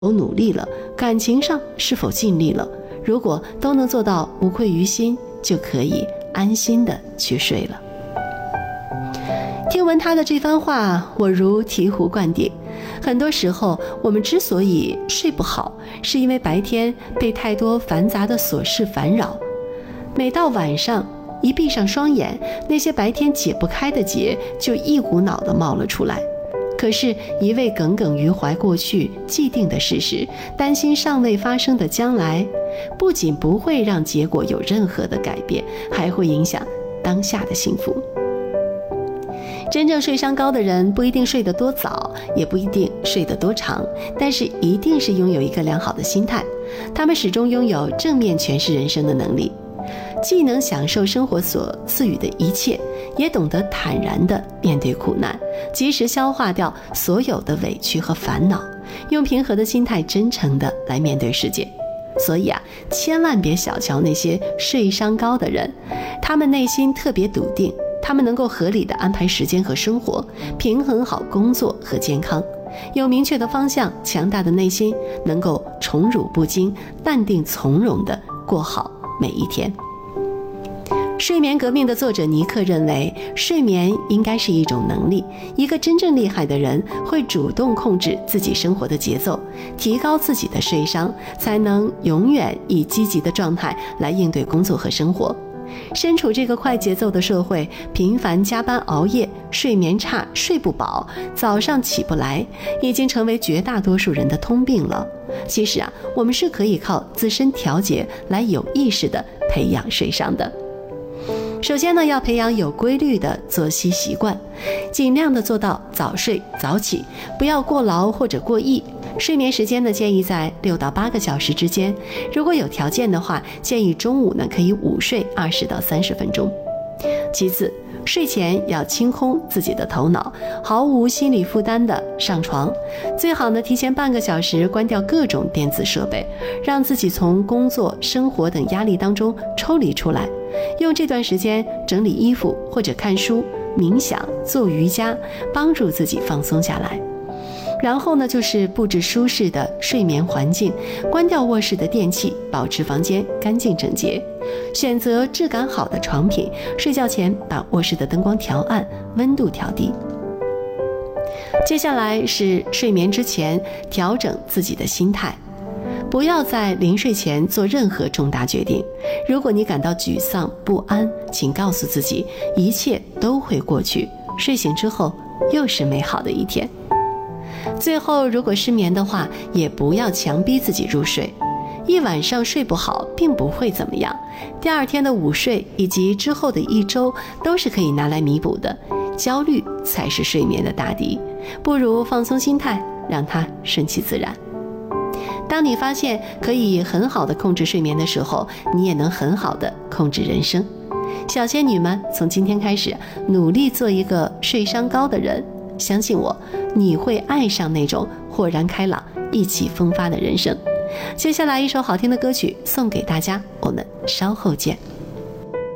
努力了，感情上是否尽力了。如果都能做到无愧于心，就可以安心的去睡了。听闻他的这番话，我如醍醐灌顶。很多时候我们之所以睡不好，是因为白天被太多繁杂的琐事烦扰，每到晚上一闭上双眼，那些白天解不开的结就一股脑地冒了出来。可是一味耿耿于怀过去既定的事实，担心尚未发生的将来，不仅不会让结果有任何的改变，还会影响当下的幸福。真正睡商高的人不一定睡得多早，也不一定睡得多长，但是一定是拥有一个良好的心态。他们始终拥有正面诠释人生的能力，既能享受生活所赐予的一切，也懂得坦然地面对苦难，及时消化掉所有的委屈和烦恼，用平和的心态真诚地来面对世界。所以千万别小瞧那些睡商高的人，他们内心特别笃定，他们能够合理地安排时间和生活，平衡好工作和健康，有明确的方向，强大的内心，能够宠辱不惊，淡定从容地过好每一天。睡眠革命的作者尼克认为，睡眠应该是一种能力，一个真正厉害的人会主动控制自己生活的节奏，提高自己的睡商，才能永远以积极的状态来应对工作和生活。身处这个快节奏的社会，频繁加班熬夜，睡眠差，睡不饱，早上起不来，已经成为绝大多数人的通病了。其实我们是可以靠自身调节来有意识地培养睡商的。首先要培养有规律的作息习惯，尽量的做到早睡早起，不要过劳或者过易。睡眠时间建议在6到8个小时之间，如果有条件的话，建议中午可以午睡20到30分钟。其次，睡前要清空自己的头脑，毫无心理负担的上床，最好提前半个小时关掉各种电子设备，让自己从工作、生活等压力当中抽离出来，用这段时间整理衣服或者看书、冥想、做瑜伽，帮助自己放松下来。然后就是布置舒适的睡眠环境，关掉卧室的电器，保持房间干净整洁，选择质感好的床品，睡觉前把卧室的灯光调暗，温度调低。接下来是睡眠之前调整自己的心态，不要在临睡前做任何重大决定。如果你感到沮丧不安，请告诉自己一切都会过去，睡醒之后又是美好的一天。最后，如果失眠的话，也不要强逼自己入睡，一晚上睡不好并不会怎么样，第二天的午睡以及之后的1周都是可以拿来弥补的。焦虑才是睡眠的大敌，不如放松心态，让它顺其自然。当你发现可以很好的控制睡眠的时候，你也能很好的控制人生。小仙女们，从今天开始努力做一个睡商高的人，相信我，你会爱上那种豁然开朗、意气风发的人生。接下来一首好听的歌曲送给大家，我们稍后见。